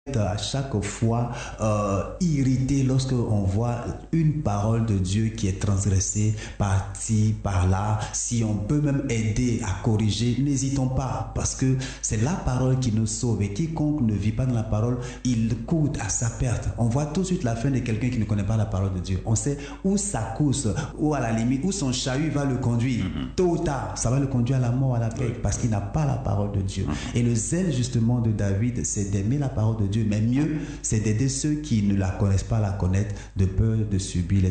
à chaque fois irrité lorsque on voit une parole de Dieu qui est transgressée par-ci, par-là. Si on peut même aider à corriger, n'hésitons pas, parce que c'est la parole qui nous sauve, et quiconque ne vit pas dans la parole, il coûte à sa perte. On voit tout de suite la fin de quelqu'un qui ne connaît pas la parole de Dieu. On sait où sa course, ou à la limite, où son chahut va le conduire. Tôt ou tard, ça va le conduire à la mort, à la perte, parce qu'il n'a pas la parole de Dieu. Et le zèle justement de David, c'est d'aimer la parole de Dieu, mais mieux, c'est d'aider ceux qui ne la connaissent pas à la connaître, de peur de subir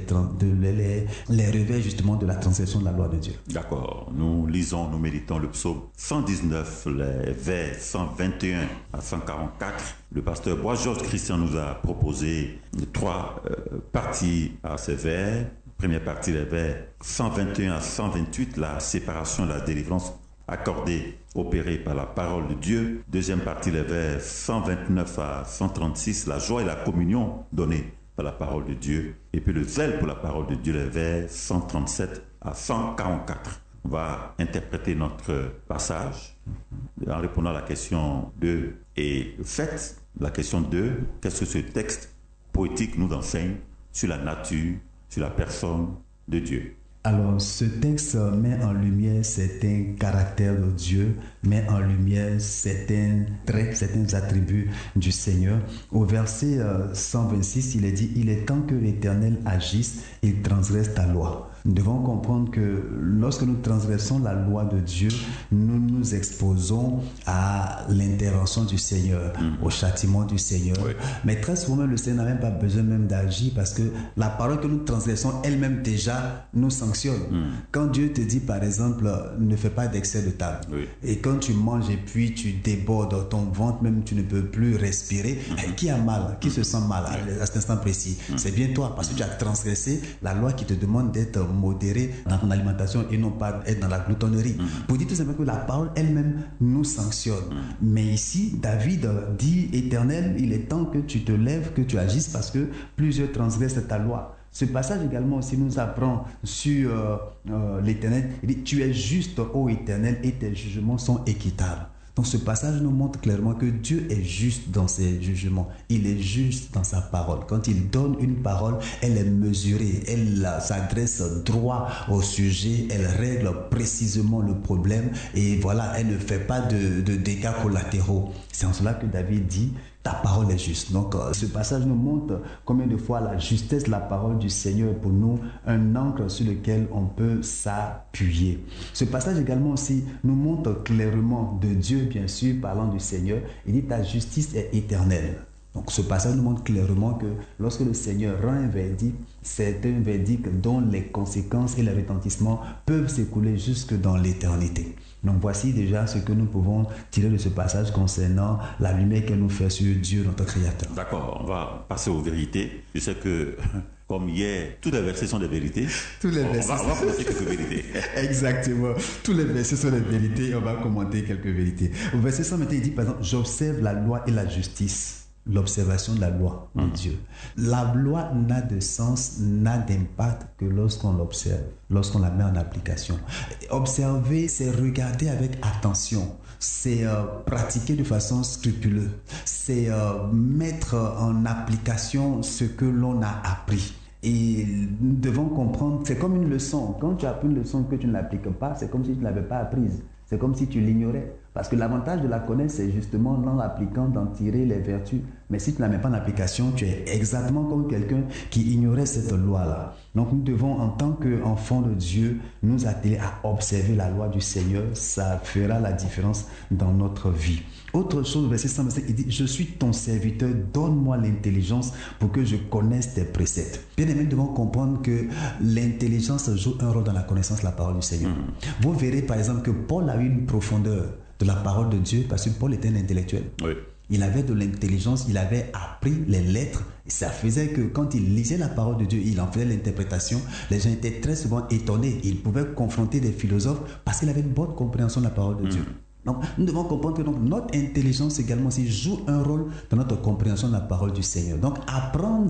les revers justement de la transgression de la loi de Dieu. D'accord. Nous lisons, nous méditons le psaume 119, les vers 121 à 144. Le pasteur Bois-Georges Christian nous a proposé trois parties à ces vers. Première partie, les vers 121 à 128, la séparation, la délivrance accordée, opérée par la parole de Dieu. Deuxième partie, les vers 129 à 136, la joie et la communion donnée par la parole de Dieu. Et puis le zèle pour la parole de Dieu, les vers 137 à 144. On va interpréter notre passage en répondant à la question 2 et faites la question 2. Qu'est-ce que ce texte poétique nous enseigne sur la nature, sur la personne de Dieu? Alors, ce texte met en lumière certains caractères de Dieu, met en lumière certains traits, certains attributs du Seigneur. Au verset 126, il est dit « Il est temps que l'Éternel agisse, il transgresse ta loi ». Nous devons comprendre que lorsque nous transgressons la loi de Dieu, nous nous exposons à l'intervention du Seigneur, au châtiment du Seigneur. Oui. Mais très souvent, le Seigneur n'a même pas besoin même d'agir, parce que la parole que nous transgressons elle-même déjà nous sanctionne. Quand Dieu te dit par exemple, ne fais pas d'excès de table, oui, et quand tu manges et puis tu débordes ton ventre, même tu ne peux plus respirer, qui a mal, qui se sent mal à cet instant précis? C'est bien toi, parce que tu as transgressé la loi qui te demande d'être modéré dans ton alimentation et non pas être dans la gloutonnerie. Pour dire tout simplement que la parole elle-même nous sanctionne. Mais ici, David dit, Éternel, il est temps que tu te lèves, que tu agisses, parce que plusieurs transgressent ta loi. Ce passage également aussi nous apprend sur l'Éternel. Il dit, tu es juste, ô Éternel, et tes jugements sont équitables. Donc ce passage nous montre clairement que Dieu est juste dans ses jugements. Il est juste dans sa parole. Quand il donne une parole, elle est mesurée. Elle s'adresse droit au sujet. Elle règle précisément le problème. Et voilà, elle ne fait pas de dégâts collatéraux. C'est en cela que David dit, ta parole est juste. Donc ce passage nous montre combien de fois la justesse de la parole du Seigneur est pour nous un ancre sur lequel on peut s'appuyer. Ce passage également aussi nous montre clairement de Dieu, bien sûr, parlant du Seigneur. Il dit ta justice est éternelle. Donc ce passage nous montre clairement que lorsque le Seigneur rend un verdict, c'est un verdict dont les conséquences et les retentissements peuvent s'écouler jusque dans l'éternité. Donc voici déjà ce que nous pouvons tirer de ce passage concernant la lumière qu'elle nous fait sur Dieu, notre Créateur. D'accord, on va passer aux vérités. Je sais que, comme hier, tous les versets sont des vérités. Tous les versets. On va commenter quelques vérités. Exactement. Tous les versets sont des vérités. On va commenter quelques vérités. Au verset 121, il dit par exemple, j'observe la loi et la justice. L'observation de la loi de Dieu. La loi n'a de sens, n'a d'impact que lorsqu'on l'observe, lorsqu'on la met en application. Observer, c'est regarder avec attention, c'est pratiquer de façon scrupuleuse, c'est mettre en application ce que l'on a appris. Et nous devons comprendre, c'est comme une leçon. Quand tu as appris une leçon que tu ne l'appliques pas, c'est comme si tu ne l'avais pas apprise. C'est comme si tu l'ignorais. Parce que l'avantage de la connaître, c'est justement en l'appliquant d'en tirer les vertus. Mais si tu ne la mets pas en application, tu es exactement comme quelqu'un qui ignorait cette loi-là. Donc nous devons, en tant qu'enfants de Dieu, nous atteler à observer la loi du Seigneur. Ça fera la différence dans notre vie. Autre chose, verset 125, il dit, je suis ton serviteur, donne-moi l'intelligence pour que je connaisse tes préceptes. Bien aimés, nous devons comprendre que l'intelligence joue un rôle dans la connaissance de la parole du Seigneur. Vous verrez par exemple que Paul a eu une profondeur de la parole de Dieu parce que Paul était un intellectuel. Oui. Il avait de l'intelligence, il avait appris les lettres. Et ça faisait que quand il lisait la parole de Dieu, il en faisait l'interprétation. Les gens étaient très souvent étonnés. Il pouvait confronter des philosophes parce qu'il avait une bonne compréhension de la parole de Dieu. Donc, nous devons comprendre que notre intelligence également aussi joue un rôle dans notre compréhension de la parole du Seigneur. Donc, apprendre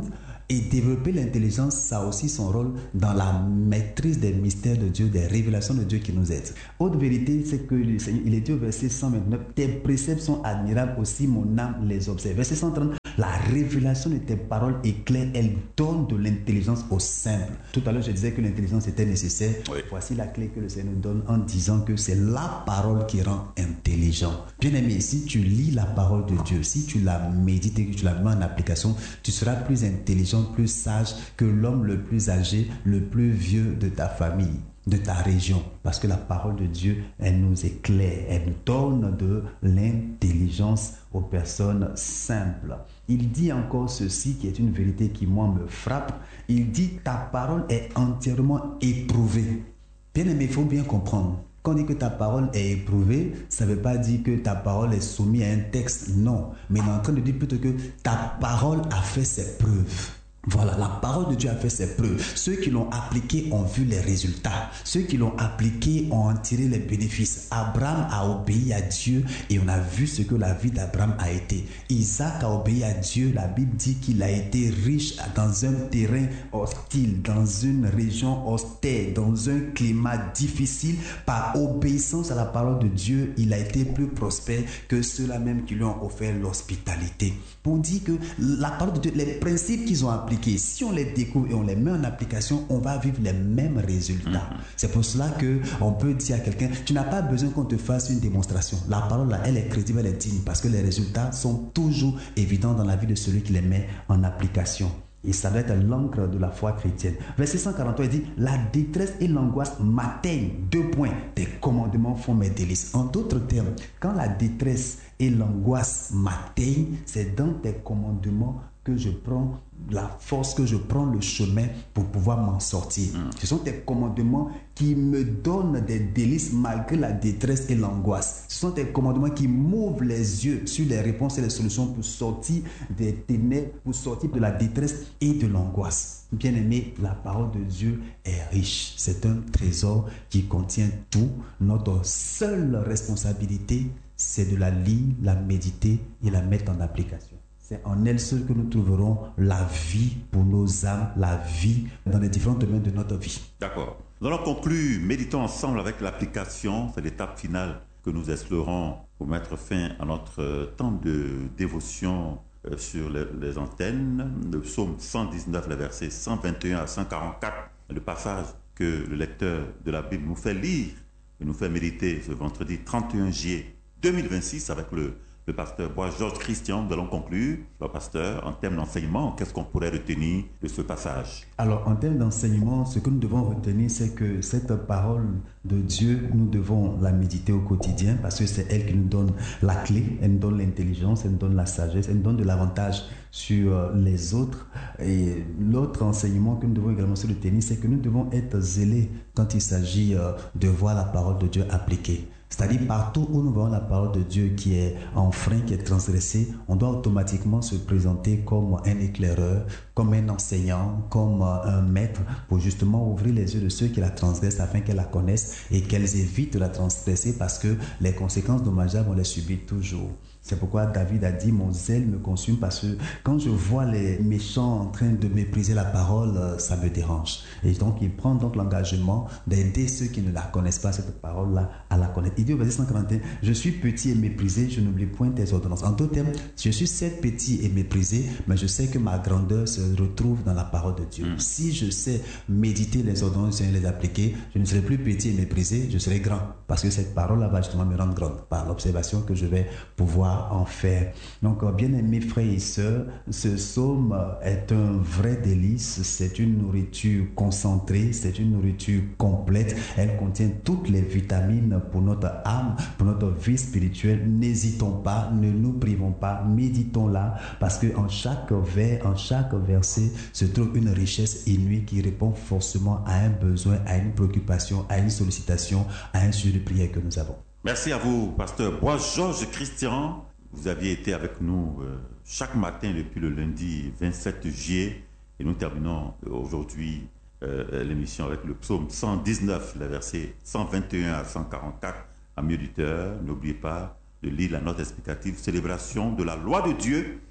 Et développer l'intelligence, ça a aussi son rôle dans la maîtrise des mystères de Dieu, des révélations de Dieu qui nous aident. Autre vérité, c'est que le Seigneur, il est dit au verset 129, tes préceptes sont admirables, aussi mon âme les observe. Verset 130, la révélation de tes paroles est claire, elle donne de l'intelligence au simple. Tout à l'heure, je disais que l'intelligence était nécessaire. Oui. Voici la clé que le Seigneur nous donne en disant que c'est la parole qui rend intelligent. Bien aimé, si tu lis la parole de Dieu, si tu la médites et que tu la mets en application, tu seras plus intelligent, plus sage que l'homme le plus âgé, le plus vieux de ta famille, de ta région, parce que la parole de Dieu, elle nous éclaire, elle nous donne de l'intelligence aux personnes simples. Il dit encore ceci qui est une vérité qui moi me frappe, il dit ta parole est entièrement éprouvée. Bien aimé, il faut bien comprendre. Quand on dit que ta parole est éprouvée, ça ne veut pas dire que ta parole est soumise à un texte, non. Mais il est en train de dire plutôt que ta parole a fait ses preuves. Voilà, la parole de Dieu a fait ses preuves. Ceux qui l'ont appliquée ont vu les résultats. Ceux qui l'ont appliquée ont en tiré les bénéfices. Abraham a obéi à Dieu et on a vu ce que la vie d'Abraham a été. Isaac a obéi à Dieu. La Bible dit qu'il a été riche dans un terrain hostile, dans une région austère, dans un climat difficile. Par obéissance à la parole de Dieu, il a été plus prospère que ceux-là même qui lui ont offert l'hospitalité. Pour dire que la parole de Dieu, les principes qu'ils ont appliqués, si on les découvre et on les met en application, on va vivre les mêmes résultats. C'est pour cela qu'on peut dire à quelqu'un, tu n'as pas besoin qu'on te fasse une démonstration. La parole, là, elle est crédible, elle est digne, parce que les résultats sont toujours évidents dans la vie de celui qui les met en application. Et ça doit être l'encre de la foi chrétienne. Verset 143, il dit, la détresse et l'angoisse m'atteignent. 2 points. Tes commandements font mes délices. En d'autres termes, quand la détresse et l'angoisse m'atteignent, c'est dans tes commandements que je prends la force, que je prends le chemin pour pouvoir m'en sortir. Ce sont tes commandements qui me donnent des délices malgré la détresse et l'angoisse. Ce sont tes commandements qui m'ouvrent les yeux sur les réponses et les solutions pour sortir des ténèbres, pour sortir de la détresse et de l'angoisse. Bien-aimé, la parole de Dieu est riche. C'est un trésor qui contient tout. Notre seule responsabilité, c'est de la lire, la méditer et la mettre en application. C'est en elle seule que nous trouverons la vie pour nos âmes, la vie dans les différents domaines de notre vie. D'accord. Nous allons conclure, méditons ensemble avec l'application. C'est l'étape finale que nous explorons pour mettre fin à notre temps de dévotion sur les antennes. Le psaume 119, les versets 121 à 144, le passage que le lecteur de la Bible nous fait lire et nous fait méditer ce vendredi 31 juillet 2026 avec le pasteur Bois-Georges Christian. Nous allons conclure, le pasteur, en termes d'enseignement, qu'est-ce qu'on pourrait retenir de ce passage? Alors, en termes d'enseignement, ce que nous devons retenir, c'est que cette parole de Dieu, nous devons la méditer au quotidien parce que c'est elle qui nous donne la clé, elle nous donne l'intelligence, elle nous donne la sagesse, elle nous donne de l'avantage sur les autres. Et l'autre enseignement que nous devons également se retenir, c'est que nous devons être zélés quand il s'agit de voir la parole de Dieu appliquée. C'est-à-dire partout où nous voyons la parole de Dieu qui est enfreinte, qui est transgressée, on doit automatiquement se présenter comme un éclaireur, comme un enseignant, comme un maître pour justement ouvrir les yeux de ceux qui la transgressent afin qu'elles la connaissent et qu'elles évitent de la transgresser parce que les conséquences dommageables, on les subit toujours. C'est pourquoi David a dit, mon zèle me consume parce que quand je vois les méchants en train de mépriser la parole, ça me dérange. Et donc, il prend donc l'engagement d'aider ceux qui ne la connaissent pas, cette parole-là, à la connaître. Il dit au verset 141, je suis petit et méprisé, je n'oublie point tes ordonnances. En d'autres termes, je suis certes petit et méprisé, mais je sais que ma grandeur se retrouve dans la parole de Dieu. Si je sais méditer les ordonnances et les appliquer, je ne serai plus petit et méprisé, je serai grand. Parce que cette parole-là va justement me rendre grande par l'observation que je vais pouvoir en faire. Donc, bien aimés frères et sœurs, ce psaume est un vrai délice. C'est une nourriture concentrée, c'est une nourriture complète. Elle contient toutes les vitamines pour notre âme, pour notre vie spirituelle. N'hésitons pas, ne nous privons pas, méditons-la, parce qu'en chaque vers, en chaque verset se trouve une richesse inouïe qui répond forcément à un besoin, à une préoccupation, à une sollicitation, à un sujet de prière que nous avons. Merci à vous, pasteur Bois-Georges Christian. Vous aviez été avec nous chaque matin depuis le lundi 27 juillet et nous terminons aujourd'hui l'émission avec le psaume 119, les versets 121 à 144. Amis auditeurs, n'oubliez pas de lire la note explicative, célébration de la loi de Dieu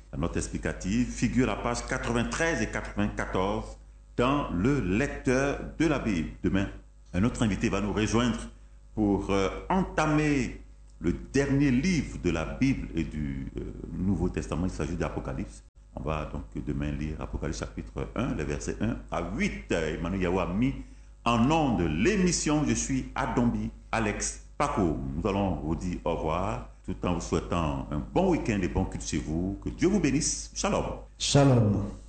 La note explicative figure à la page 93 et 94 dans le lecteur de la Bible. Demain, un autre invité va nous rejoindre pour entamer le dernier livre de la Bible et du Nouveau Testament. Il s'agit d'Apocalypse. On va donc demain lire Apocalypse chapitre 1, les versets 1 à 8. Emmanuel Yahou a mis en onde l'émission. Je suis Adombi Alex Paco. Nous allons vous dire au revoir tout en vous souhaitant un bon week-end et bon culte chez vous. Que Dieu vous bénisse. Shalom. Shalom.